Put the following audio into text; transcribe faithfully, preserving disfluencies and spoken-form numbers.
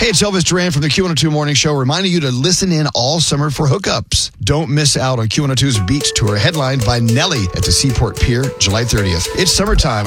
Hey, it's Elvis Duran from the Q one oh two Morning Show, reminding you to listen in all summer for hookups. Don't miss out on Q one oh two's Beach Tour, headlined by Nelly at the Seaport Pier, July thirtieth. It's summertime.